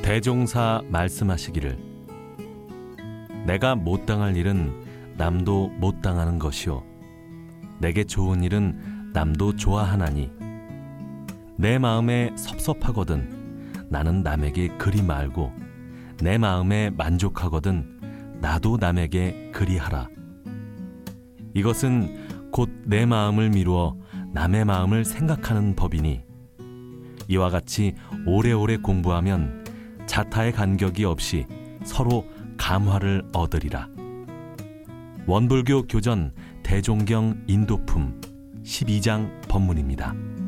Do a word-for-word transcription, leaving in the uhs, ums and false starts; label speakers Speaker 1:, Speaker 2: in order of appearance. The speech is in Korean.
Speaker 1: 대종사 말씀하시기를 내가 못 당할 일은 남도 못 당하는 것이요 내게 좋은 일은 남도 좋아하나니 내 마음에 섭섭하거든 나는 남에게 그리 말고 내 마음에 만족하거든 나도 남에게 그리하라. 이것은 곧 내 마음을 미루어 남의 마음을 생각하는 법이니 이와 같이 오래오래 공부하면 자타의 간격이 없이 서로 감화를 얻으리라. 원불교 교전 대종경 인도품 십이 장 법문입니다.